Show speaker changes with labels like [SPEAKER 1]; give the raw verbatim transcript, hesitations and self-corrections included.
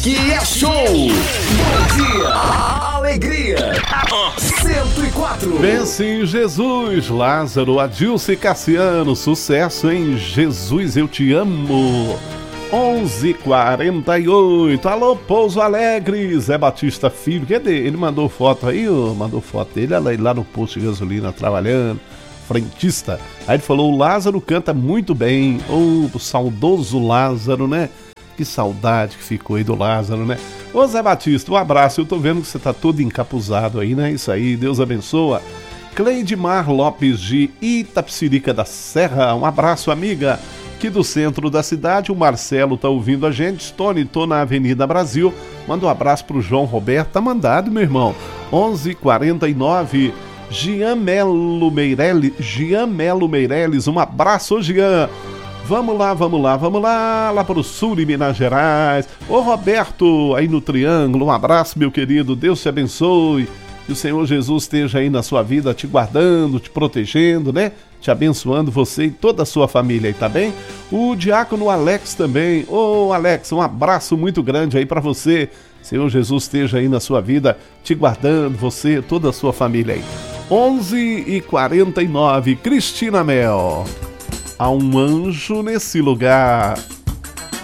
[SPEAKER 1] que é show. Bom dia, alegria. cento e quatro.
[SPEAKER 2] Pense em Jesus, Lázaro, Adilce e Cassiano. Sucesso em Jesus, eu te amo. onze e quarenta e oito. Alô, Pouso Alegre, Zé Batista Filho. Cadê? Ele mandou foto aí, ó, mandou foto dele, olha aí, lá no posto de gasolina trabalhando, frentista. Aí ele falou: o Lázaro canta muito bem. Ô, oh, saudoso Lázaro, né? Que saudade que ficou aí do Lázaro, né? Ô Zé Batista, um abraço. Eu tô vendo que você tá todo encapuzado aí, né? Isso aí, Deus abençoa. Cleidmar Lopes de Itapecerica da Serra. Um abraço, amiga. Aqui do centro da cidade, o Marcelo tá ouvindo a gente. Tony, tô na Avenida Brasil. Manda um abraço pro João Roberto. Tá mandado, meu irmão. onze e quarenta e nove. Gian Melo Meirelles. Gian Melo Meirelles. Um abraço, Gian. Vamos lá, vamos lá, vamos lá, lá para o sul de Minas Gerais. Ô Roberto, aí no Triângulo, um abraço, meu querido, Deus te abençoe. Que o Senhor Jesus esteja aí na sua vida, te guardando, te protegendo, né? Te abençoando, você e toda a sua família aí, tá bem? O diácono Alex também. Ô Alex, um abraço muito grande aí para você. Senhor Jesus esteja aí na sua vida, te guardando, você e toda a sua família aí. onze e quarenta e nove, Cristina Mel. Há um anjo nesse lugar.